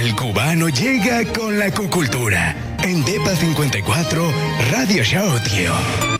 El cubano llega con la cucultura. En Depa 54, Radio Show, tío.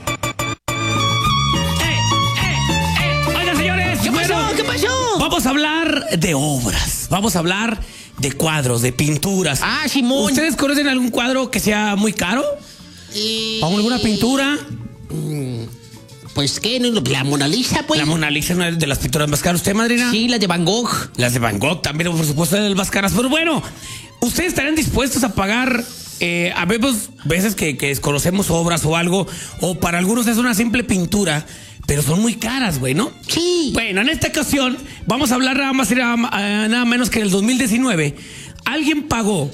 Oigan, señores. ¿Qué pasó? ¿Qué pasó? Vamos a hablar de obras. Vamos a hablar de cuadros, de pinturas. Ah, Simón. ¿Ustedes conocen algún cuadro que sea muy caro? ¿O alguna pintura? Pues, ¿qué? La Mona Lisa, pues. La Mona Lisa es una de las pinturas más caras. ¿Usted, madrina? Sí, las de Van Gogh. Las de Van Gogh también, por supuesto, de las más caras. Pero bueno, ¿ustedes estarían dispuestos a pagar? Habemos veces que desconocemos obras o algo, o para algunos es una simple pintura, pero son muy caras, güey, ¿no? Sí. Bueno, en esta ocasión vamos a hablar nada más y nada menos que en el 2019. Alguien pagó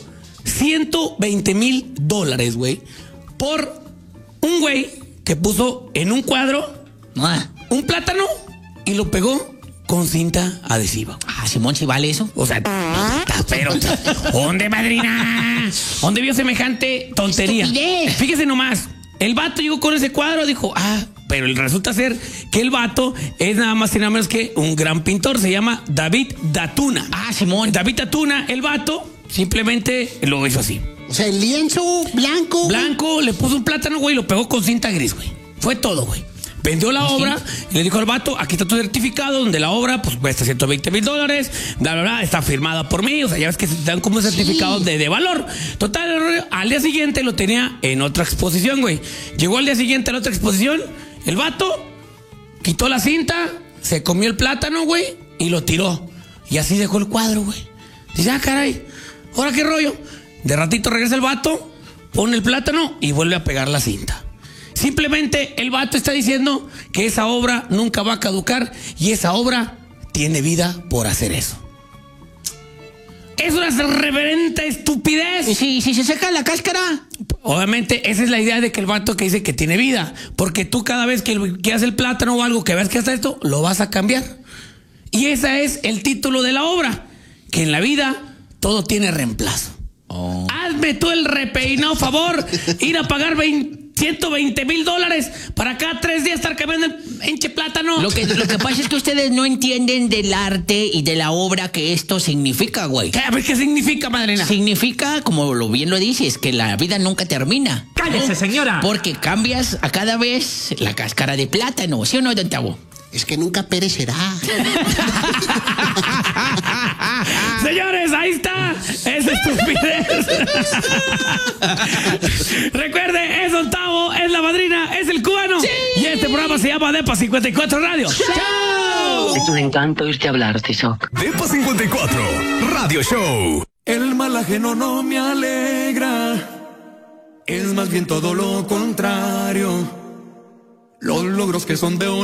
$120,000, güey, por un güey que puso en un cuadro un plátano y lo pegó con cinta adhesiva. Ah, Simón, ¿sí vale eso? O sea, pero ¿dónde, madrina? ¿Dónde vio semejante tontería? ¡Estupidez! Fíjese nomás, el vato llegó con ese cuadro, dijo, pero resulta ser que el vato es nada más y nada menos que un gran pintor, se llama David Datuna. Ah, Simón. David Datuna, el vato, simplemente lo hizo así. O sea, el lienzo blanco. Blanco, le puso un plátano, güey, y lo pegó con cinta gris, güey. Fue todo, güey. Vendió la obra y le dijo al vato, aquí está tu certificado donde la obra pues cuesta $120,000, bla, bla, bla, está firmada por mí. O sea, ya ves que te dan como un certificado de valor. Total, al día siguiente lo tenía en otra exposición, güey. Llegó al día siguiente a la otra exposición, el vato quitó la cinta, se comió el plátano, güey, y lo tiró. Y así dejó el cuadro, güey. Dice, caray, ¿ahora qué rollo? De ratito regresa el vato, pone el plátano y vuelve a pegar la cinta. Simplemente el vato está diciendo que esa obra nunca va a caducar y esa obra tiene vida por hacer eso. Es una reverente estupidez. Sí, si se seca la cáscara. Obviamente esa es la idea de que el vato que dice que tiene vida, porque tú cada vez que haces el plátano o algo que ves que hace esto, lo vas a cambiar. Y ese es el título de la obra, que en la vida todo tiene reemplazo. Hazme tú el repeinado favor, ir a pagar $120,000 para cada 3 días estar cambiando el enche plátano. Lo que pasa es que ustedes no entienden del arte y de la obra que esto significa, güey. ¿Qué significa, madrina? Significa, como bien lo dices, que la vida nunca termina. ¡Cállese, señora! Porque cambias a cada vez la cáscara de plátano, ¿sí o no, don Tavo? Es que nunca perecerá. Señores, ahí está. Es estupidez. Recuerde, es Don Tavo, es la madrina, es el cubano. ¡Sí! Y este programa se llama Depa 54 Radio. ¡Chao! Es un encanto oírte hablar, Tizoc. Depa 54, Radio Show. El mal ajeno no me alegra. Es más bien todo lo contrario. Los logros que son de honor